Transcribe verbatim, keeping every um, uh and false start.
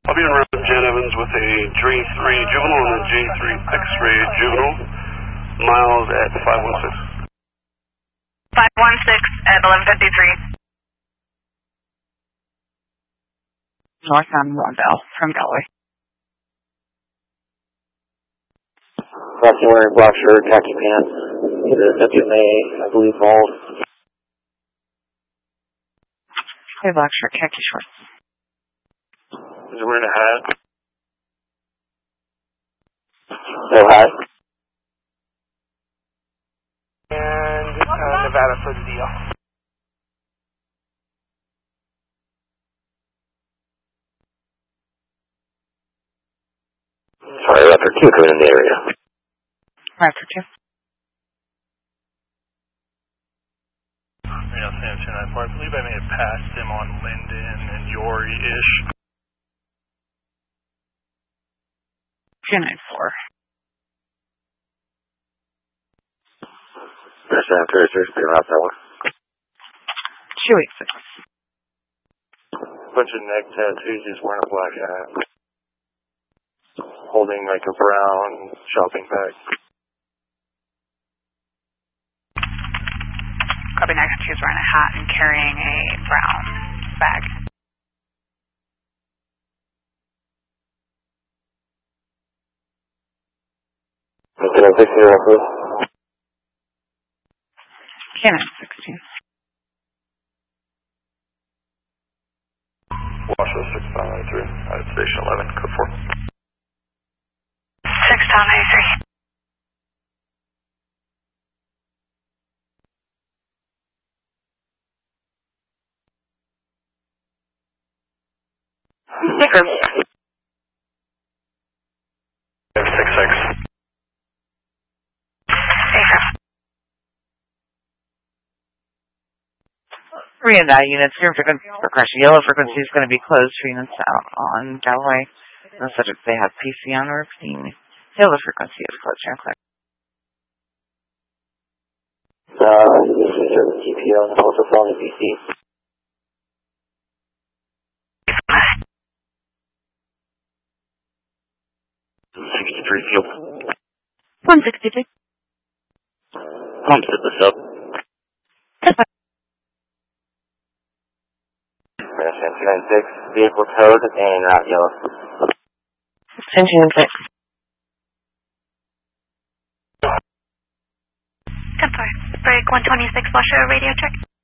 I'll be in route Jan Evans with a G three juvenile and a G three X-ray juvenile. Miles at five one six. five one six at eleven fifty-three. Northbound Rondell from Galway. Crossing wearing black shirt, khaki pants. The W M A, I believe, falls. Hey, black shirt, khaki shorts. Is he wearing a hat? No hat. And uh, Nevada for the deal. Sorry, Raptor two coming in the area. Raptor two. Yeah, Sam two nine four. I believe I may have passed him on Linden and Yory-ish. two nine four. There's Sam two eight six, clear out that one. two eight six. Bunch of neck tattoos, he's wearing a black hat. Holding like a brown shopping bag. Copy next. He's wearing a hat and carrying a brown bag. Okay, I'm fixing it up, please. Cannon sixteen. Washoe six pound ninety-three at station eleven, code four. six pound ninety-three. Sticker. six six. Reanda units, your frequency progression. Yellow frequency is going to be closed for units out on Galloway. No subjects they have P C on or repeating. Yellow frequency is closed here and clear. Uh, this is a T P O and also from the P C. sixty-three fuel. one sixty-two. Pumps at the sub. Sam two nine six, vehicle towed and route yellow. Sam two nine six. ten four. Break one twenty-six, Washoe radio check.